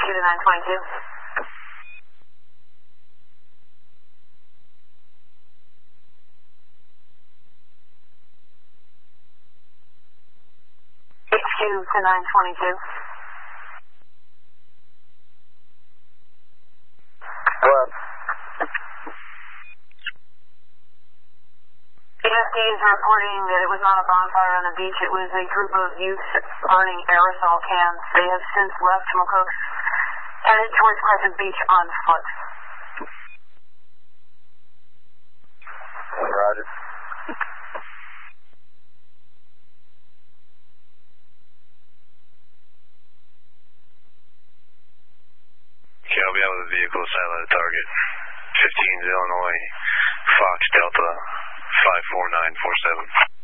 to 922. HQ to 922. Hello. EFD is reporting that it was not a bonfire on the beach. It was a group of youth burning aerosol cans. They have since left McCook's, headed towards Crescent Beach on foot. Roger. Okay, I'll be out with the vehicle assigned to the target. 15's Illinois, Fox Delta 54947.